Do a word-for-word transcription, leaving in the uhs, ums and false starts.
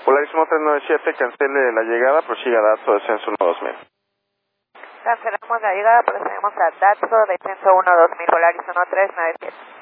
Polaris uno tres nueve siete, cancele la llegada, prosiga Datso, descenso uno dos mil. Cancelamos la llegada, procedemos a Datso, descenso uno dos mil, Polaris uno tres nueve siete.